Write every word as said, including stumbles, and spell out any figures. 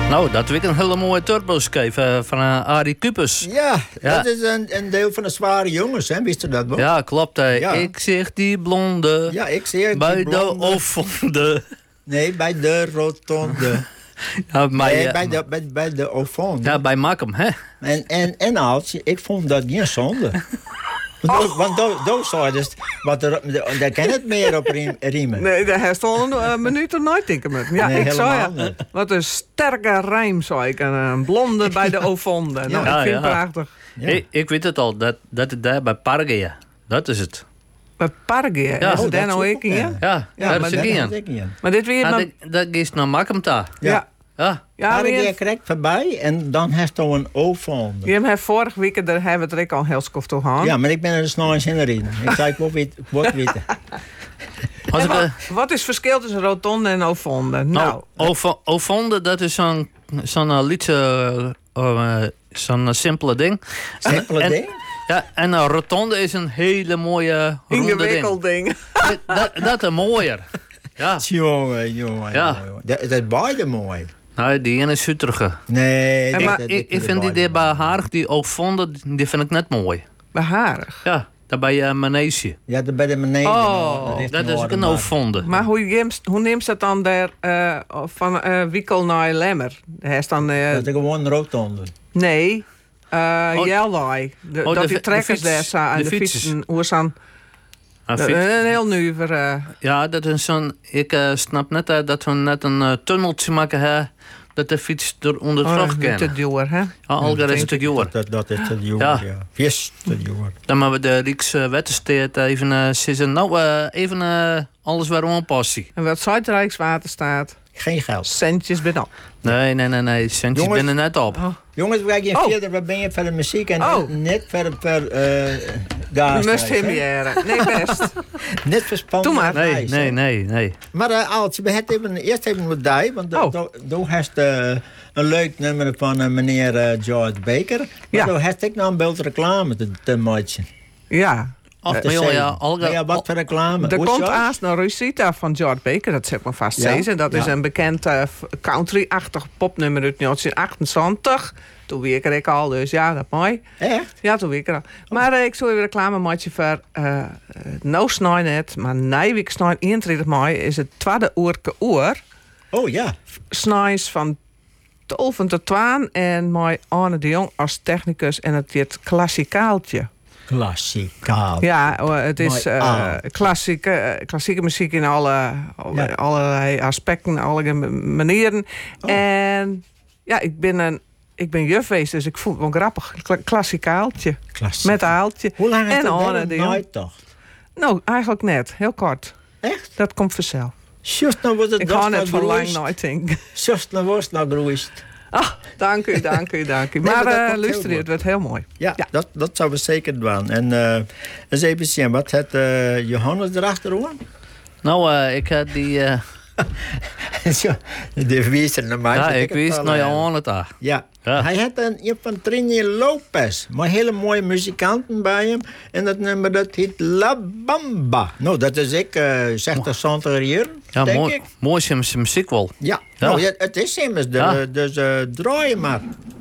Nou, dat vind ik een hele mooie turboskijf uh, van uh, Arie Kupers. Ja, ja, dat is een, een deel van de zware jongens, hè? Wist je dat wel? Ja, klopt. Hè. Ja. Ik zeg die blonde. Ja, ik zeg die bij blonde. de Ovonde. Nee, bij de rotonde. Ja, maar, nee, ja, bij de, bij, bij de Ovonde. Ja, bij Makkum, hè? En, en, en als, ik vond dat geen zonde. Want, want daar zei dus, want er, daar kan het meer op riem, riemen. Nee, daar heeft al een uh, minuut er nooit denken met. Ja, Nee, ik zei ja, helemaal niet. wat een sterke rijm, zei ik. En een blonde bij de Ovonde. Nou, Ja, ik vind ja. het prachtig. Ja. Ik, ik weet het al, dat, dat het daar bij Pargeja. Dat is het. Bij Pargeja, Ja. is Oh, het daar dat nou is ik ook, in? ja. Ja, Ja, daar maar is Dat het weet in. ik niet. Maar dit weer... Ja, maar, dat, dat is naar Makkum daar. ja, ja, Ja. ja Maar weer- je krijgt voorbij en dan heeft hij een Ovonde. je hebt vorige week, daar hebben we het er ook al heel skof toe gehad. Ja, maar ik ben er dus nog eens in de reden. Ik zei, ik wil weten. Ik wil weten. Als En ik, wat, uh, wat is het verschil tussen rotonde en Ovonde? Nou, nou, Ovo- Ovonde, dat is zo'n zo'n uh, liedje, uh, uh, zo'n uh, simpele ding. Simpele en, ding? Ja, en een rotonde is een hele mooie ronde ingewikkeld ding. ding. Dat, dat is mooier. Ja, Jongen, jongen, Ja. jongen. Dat, dat is beide mooi. nou, die ene is Zutrige. Nee, En dat- maar dat- Ik, dat ik vind die beide daar bij mooi. Haarg, die Ovonde, die vind ik net mooi. Beharig. Ja, daar bij uh, Manege. Ja, daar bij de beneden. Oh, Dat is ook een Ovonde. Maar hoe, neemt- hoe neemt ze dat dan daar eh, van eh Wikkel naar Lemmer? Hij is dan... eh, Dat is gewoon een rotonde. nee, uh, Oh. Jellai. De- Oh, dat de die fi- trekkers de daar fiets- staan. En de de fietsers. fietsen. Hoe is dan... Ah, eh, fiets. Een heel nuiver... eh, Ja, dat is zo'n... Ik uh, snap net uh, dat we net een uh, tunneltje maken hebben, dat de fiets er onder oh, terug niet te kan. duur, hè? Ja, Alger is denk te duur. Dat, dat is te duur, Ja. ja. Yes, te duur. Dan hebben we de Rijkswettensteed even uh, zeggen, nou, uh, even uh, alles waarom een passie. En wat Zuid Rijkswaterstaat, Geen geld. centjes binnen. Nee, nee, nee, nee, centjes Jongens. binnen net op. Oh. Jongens, we gaan Oh. verder. Waar ben je voor de muziek en Oh. net voor, voor uh, gas. Je moest hem jaren. Nee, best. Net voor spannend. Doe maar. Nee, ijs, nee, hè. nee, nee. Maar uh, Aaltje, we hebben even, eerst even wat die, want Oh. toen heeft uh, een leuk nummer van uh, meneer uh, George Baker. Maar Ja. toen heeft ik nou een beeld reclame te, te maken. Ja. Of, Te maar joh, ja, zeggen. Alger... Ja, wat voor reclame? Er Hoe komt George? aas naar Rosita van George Baker, dat zeg maar vast Ja? zeggen. Dat is Ja. een bekend uh, country-achtig popnummer uit negentien achtenzwanzig. Toen weer ik er al, dus ja, dat mooi. Echt? Ja, toen weer ik er al. Maar uh, ik zou even reclame maken voor uh, no snij net, maar nee, week snij eenentwintig mei is het tweede oerke oor. Oh ja. Snijs van twaalf tot twaalf en mij Arne de Jong als technicus en het dit klassicaaltje. Klassikaal. Ja, oh, het is Mooi. uh, Ah. klassieke, uh, klassieke muziek in alle, alle- Ja. allerlei aspecten, alle manieren. Oh. En ja, ik ben een ik ben juf geweest, dus ik voel het wel grappig. Kla- Klassikaaltje. Klassiek. Met aaltje. Hoe lang heeft en dat Arne wel de Jong. nooit toch? Nou, eigenlijk net. Heel kort. Echt? Dat komt vanzelf. Just nou was het Ik dorst ga nou net van lang groeist. nooit denken. Just nou was het nou groeist. Ah, dank u, dank u, dank u. Nee, maar maar dat uh, komt heel luister, goed. het werd heel mooi. Ja, Ja. Dat, dat zouden we zeker doen. En uh, eens even zien, wat heeft uh, Johannes erachteraan? Nou, uh, ik had die... Uh, De wijzer naar mij. ja, dat ik het wist al, nou uh, ja aan het daar. Ja. Ja. Hij had een, een van Trini Lopez. Maar hele mooie muzikanten bij hem. En dat nummer dat heet La Bamba. Nou, dat is ik, uh, zestig, zeventig jaar, Ja, denk mooi, ik. mooi is zijn muziek wel. Ja, Ja. Nou, ja, het is immers. De, Ja. Dus uh, draai je maar.